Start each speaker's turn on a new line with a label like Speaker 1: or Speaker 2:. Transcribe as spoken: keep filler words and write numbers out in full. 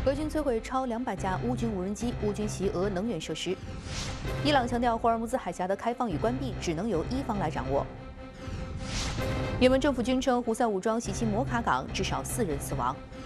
Speaker 1: 俄军摧毁超两百架乌军无人机、乌军袭俄能源设施。伊朗强调，霍尔木兹海峡的开放与关闭只能由伊方来掌握。也门政府军称，胡塞武装袭击摩卡港，至少四人死亡。